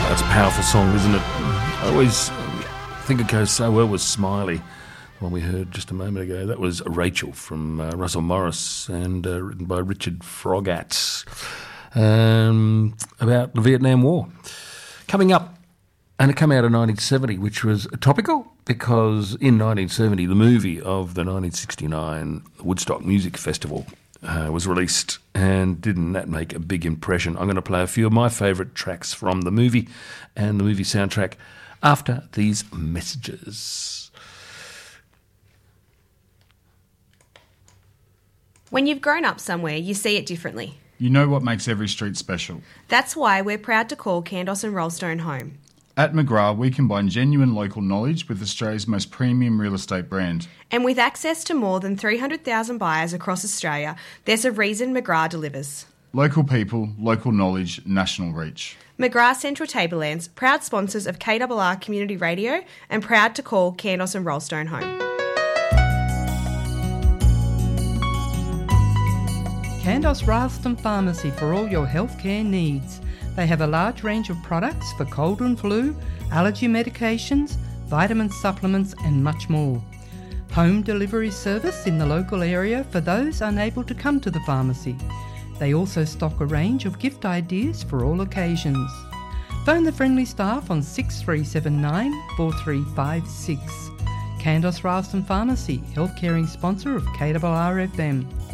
That's a powerful song, isn't it? I always think it goes so well with Smiley, the one we heard just a moment ago. That was Rachel from Russell Morris and written by Richard Frogat about the Vietnam War. Coming up, and it came out in 1970, which was topical because in 1970 the movie of the 1969 Woodstock Music Festival was released, and didn't that make a big impression? I'm going to play a few of my favourite tracks from the movie and the movie soundtrack after these messages. When you've grown up somewhere, you see it differently. You know what makes every street special. That's why we're proud to call Kandos and Rollstone home. At McGrath, we combine genuine local knowledge with Australia's most premium real estate brand. And with access to more than 300,000 buyers across Australia, there's a reason McGrath delivers. Local people, local knowledge, national reach. McGrath Central Tablelands, proud sponsors of KRR Community Radio and proud to call Kandos and Rollstone home. Kandos Ralston Pharmacy for all your healthcare needs. They have a large range of products for cold and flu, allergy medications, vitamin supplements and much more. Home delivery service in the local area for those unable to come to the pharmacy. They also stock a range of gift ideas for all occasions. Phone the friendly staff on 6379 4356. Kandos Ralston Pharmacy, health caring sponsor of KRR FM.